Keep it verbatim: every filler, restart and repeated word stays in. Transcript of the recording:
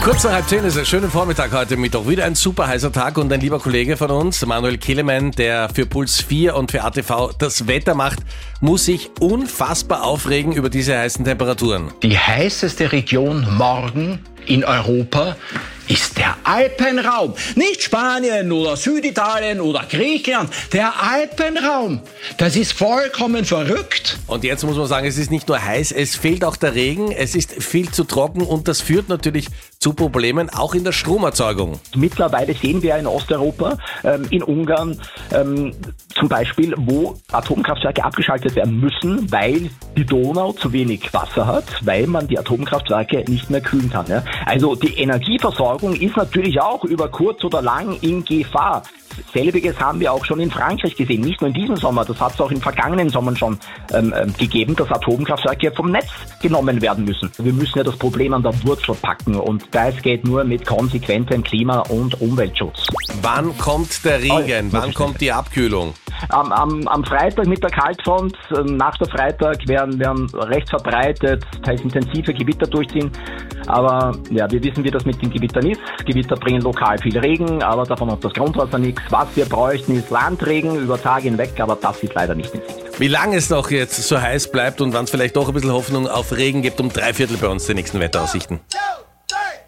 Kurz nach halb zehn ist es. Schönen Vormittag heute Mittwoch. Wieder ein super heißer Tag und ein lieber Kollege von uns, Manuel Killemann, der für Puls vier und für A T V das Wetter macht, muss sich unfassbar aufregen über diese heißen Temperaturen. Die heißeste Region morgen in Europa ist der Alpenraum. Nicht Spanien oder Süditalien oder Griechenland. Der Alpenraum. Das ist vollkommen verrückt. Und jetzt muss man sagen, es ist nicht nur heiß, es fehlt auch der Regen, es ist viel zu trocken und das führt natürlich zu Problemen, auch in der Stromerzeugung. Mittlerweile sehen wir in Osteuropa, ähm, in Ungarn ähm, zum Beispiel, wo Atomkraftwerke abgeschaltet werden müssen, weil die Donau zu wenig Wasser hat, weil man die Atomkraftwerke nicht mehr kühlen kann. Ja? Also die Energieversorgung ist natürlich auch über kurz oder lang in Gefahr. Selbiges haben wir auch schon in Frankreich gesehen, nicht nur in diesem Sommer, das hat es auch in vergangenen Sommern schon ähm, gegeben, dass Atomkraftwerke vom Netz genommen werden müssen. Wir müssen ja das Problem an der Wurzel packen und das geht nur mit konsequentem Klima- und Umweltschutz. Wann kommt der Regen? Oh, Wann kommt die Abkühlung? Am, am, am Freitag mit der Kaltfront, nach der Freitag werden, werden recht verbreitet, teils intensive Gewitter durchziehen. Aber ja, wir wissen, wie das mit den Gewittern ist. Gewitter bringen lokal viel Regen, aber davon hat das Grundwasser nichts. Was wir bräuchten, ist Landregen über Tage hinweg, aber das ist leider nicht in Sicht. Wie lange es noch jetzt so heiß bleibt und wann es vielleicht doch ein bisschen Hoffnung auf Regen gibt, um drei Viertel bei uns die nächsten Wetteraussichten.